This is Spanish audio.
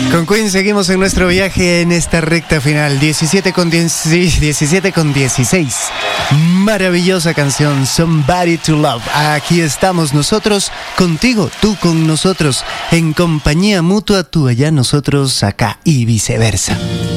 Con Queen seguimos en nuestro viaje en esta recta final. 17 con 16. Maravillosa canción, Somebody to Love. Aquí estamos nosotros contigo, tú con nosotros, en compañía mutua, tú allá, nosotros acá y viceversa.